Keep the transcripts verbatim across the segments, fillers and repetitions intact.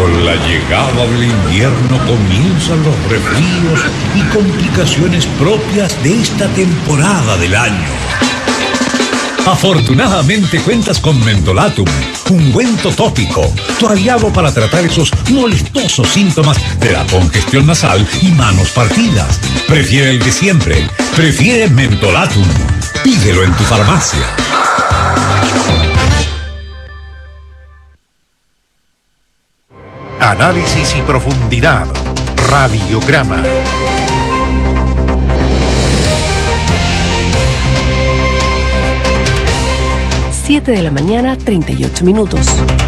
Con la llegada del invierno comienzan los resfríos y complicaciones propias de esta temporada del año. Afortunadamente cuentas con Mentolatum, ungüento tópico, tu aliado para tratar esos molestosos síntomas de la congestión nasal y manos partidas. Prefiere el de siempre, prefiere Mentolatum. Pídelo en tu farmacia. Análisis y profundidad. Radiograma. siete de la mañana, treinta y ocho minutos.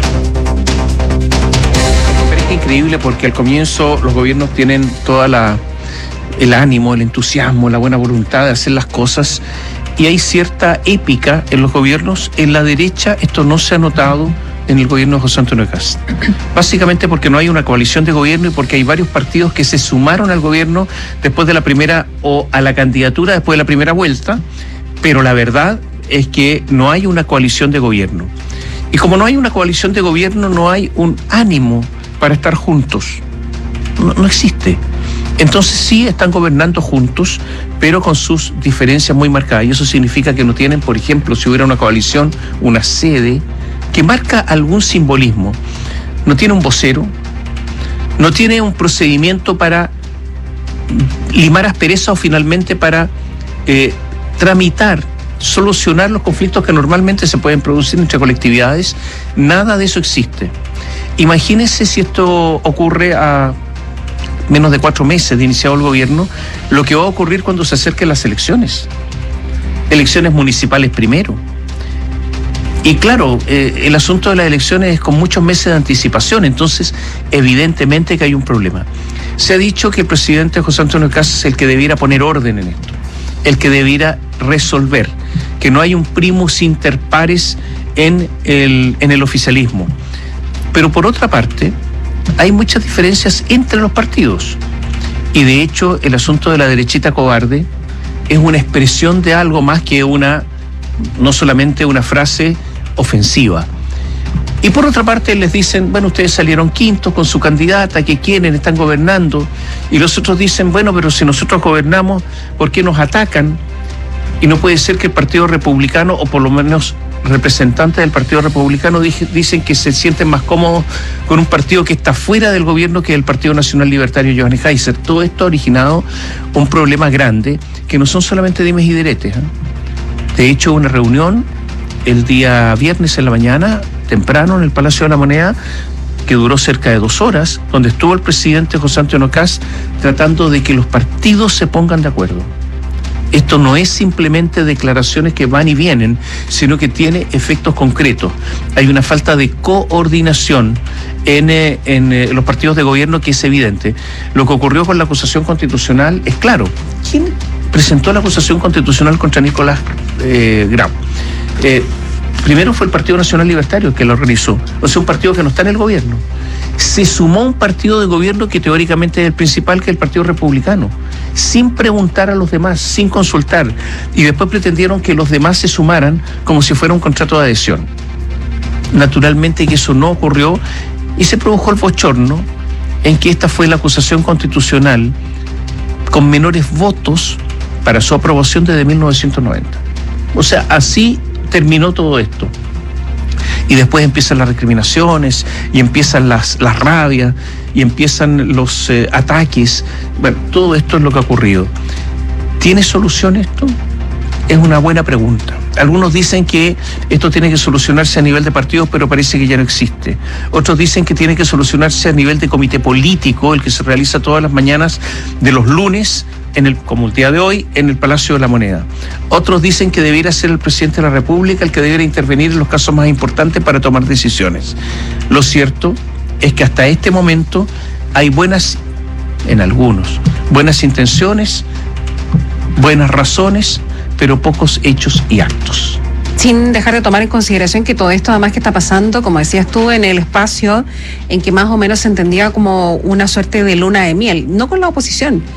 Es increíble porque al comienzo los gobiernos tienen toda la el ánimo, el entusiasmo, la buena voluntad de hacer las cosas y hay cierta épica en los gobiernos. En la derecha esto no se ha notado en el gobierno de José Antonio Kast. Básicamente porque no hay una coalición de gobierno y porque hay varios partidos que se sumaron al gobierno después de la primera o a la candidatura después de la primera vuelta, pero la verdad es que no hay una coalición de gobierno. Y como no hay una coalición de gobierno, no hay un ánimo para estar juntos. No, no existe. Entonces sí están gobernando juntos, pero con sus diferencias muy marcadas. Y eso significa que no tienen, por ejemplo, si hubiera una coalición, una sede que marca algún simbolismo. No tiene un vocero, no tiene un procedimiento para limar asperezas o finalmente para eh, tramitar, solucionar los conflictos que normalmente se pueden producir entre colectividades. Nada de eso existe. Imagínense si esto ocurre a menos de cuatro meses de iniciado el gobierno, lo que va a ocurrir cuando se acerquen las elecciones. Elecciones municipales primero. Y claro, eh, el asunto de las elecciones es con muchos meses de anticipación, entonces evidentemente que hay un problema. Se ha dicho que el presidente José Antonio Kast es el que debiera poner orden en esto, el que debiera resolver, que no hay un primus inter pares en el, en el oficialismo. Pero por otra parte, hay muchas diferencias entre los partidos. Y de hecho, el asunto de la derechita cobarde es una expresión de algo más que una, no solamente una frase ofensiva. Y por otra parte les dicen, bueno, ustedes salieron quintos con su candidata, que quieren, están gobernando. Y los otros dicen, bueno, pero si nosotros gobernamos, ¿por qué nos atacan? Y no puede ser que el Partido Republicano, o por lo menos representantes del Partido Republicano, dicen que se sienten más cómodos con un partido que está fuera del gobierno que el Partido Nacional Libertario Giovanni Heiser. Todo esto ha originado un problema grande, que no son solamente dimes y diretes, ¿eh? De hecho, una reunión el día viernes en la mañana, temprano, en el Palacio de la Moneda, que duró cerca de dos horas, donde estuvo el presidente José Antonio Kast tratando de que los partidos se pongan de acuerdo. Esto no es simplemente declaraciones que van y vienen, sino que tiene efectos concretos. Hay una falta de coordinación en, eh, en eh, los partidos de gobierno que es evidente. Lo que ocurrió con la acusación constitucional es claro. ¿Quién presentó la acusación constitucional contra Nicolás eh, Grau? Eh, primero fue el Partido Nacional Libertario que lo organizó, o sea, un partido que no está en el gobierno. Se sumó un partido de gobierno que teóricamente es el principal, que es el Partido Republicano, sin preguntar a los demás, sin consultar, y después pretendieron que los demás se sumaran como si fuera un contrato de adhesión. Naturalmente que eso no ocurrió y se produjo el bochorno en que esta fue la acusación constitucional con menores votos para su aprobación desde mil novecientos noventa. O sea, así terminó todo esto. Y después empiezan las recriminaciones, y empiezan las, las rabias, y empiezan los eh, ataques. Bueno, todo esto es lo que ha ocurrido. ¿Tiene solución esto? Es una buena pregunta. Algunos dicen que esto tiene que solucionarse a nivel de partidos, pero parece que ya no existe. Otros dicen que tiene que solucionarse a nivel de comité político, el que se realiza todas las mañanas de los lunes, en el, como el día de hoy, en el Palacio de la Moneda. Otros dicen que debiera ser el presidente de la República el que debiera intervenir en los casos más importantes para tomar decisiones. Lo cierto es que hasta este momento hay buenas, en algunos, buenas intenciones, buenas razones, pero pocos hechos y actos. Sin dejar de tomar en consideración que todo esto además que está pasando, como decías tú, en el espacio en que más o menos se entendía como una suerte de luna de miel, no con la oposición,